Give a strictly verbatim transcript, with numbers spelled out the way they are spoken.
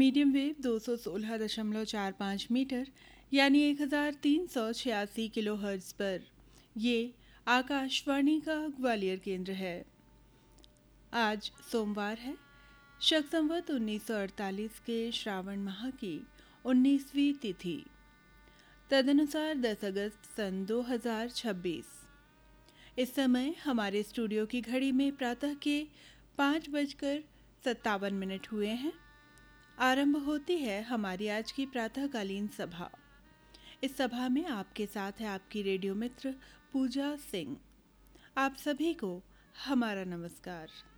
Medium wave दो सौ सोलह दशमलव चार पाँच मीटर यानी एक हज़ार तीन सौ छियासी किलो हर्ट्ज़ पर ये आकाशवाणी का ग्वालियर केंद्र है। आज सोमवार है, शक संवत उन्नीस सौ अड़तालीस के श्रावण माह की उन्नीसवीं तिथि, तदनुसार दस अगस्त सन दो हज़ार छब्बीस। इस समय हमारे स्टूडियो की घड़ी में प्रातः के पाँच बजकर सत्तावन मिनट हुए हैं। आरंभ होती है हमारी आज की प्रातःकालीन सभा। इस सभा में आपके साथ है आपकी रेडियो मित्र पूजा सिंह। आप सभी को हमारा नमस्कार।